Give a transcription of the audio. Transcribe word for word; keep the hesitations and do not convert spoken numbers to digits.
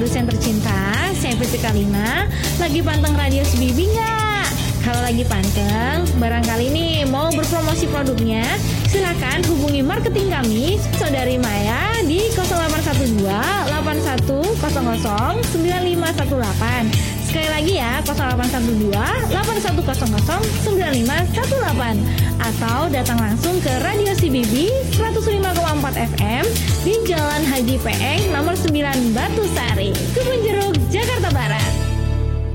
produsen tercinta, saya Fitri Kalina. Lagi panteng radio C B B nggak? Kalau lagi panteng, barangkali nih mau berpromosi produknya, silakan hubungi marketing kami, Saudari Maya di nol delapan satu dua delapan satu nol nol sembilan lima satu delapan. Sekali lagi ya, nol delapan satu dua delapan satu nol nol sembilan lima satu delapan. Atau datang langsung ke Radio C B B seratus lima koma empat F M di Jalan Haji Peeng nomor sembilan Batu Sari, Kebun Jeruk, Jakarta Barat.